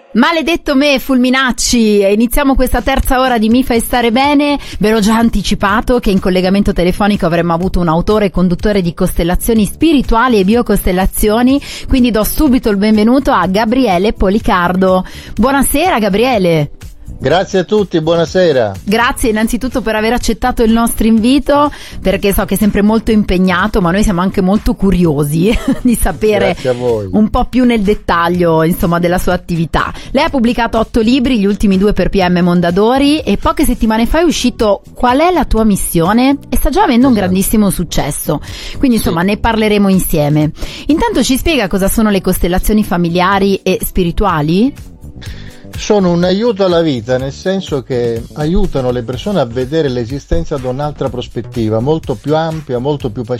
Maledetto me, Fulminacci, iniziamo questa terza ora di Mi fai stare bene. Ve l'ho già anticipato che in collegamento telefonico avremmo avuto un autore e conduttore di costellazioni spirituali e biocostellazioni, quindi do subito il benvenuto a Gabriele Policardo. Buonasera Gabriele. Grazie a tutti, buonasera. Grazie innanzitutto per aver accettato il nostro invito, perché so che è sempre molto impegnato, ma noi siamo anche molto curiosi di sapere un po' più nel dettaglio, insomma, della sua attività. Lei ha pubblicato 8 libri, gli ultimi 2 per PM Mondadori, e poche settimane fa è uscito Qual è la tua missione? E sta già avendo un grandissimo successo, quindi insomma ne parleremo insieme. Intanto ci spiega cosa sono le costellazioni familiari e spirituali? Sono un aiuto alla vita, nel senso che aiutano le persone a vedere l'esistenza da un'altra prospettiva, molto più ampia, molto più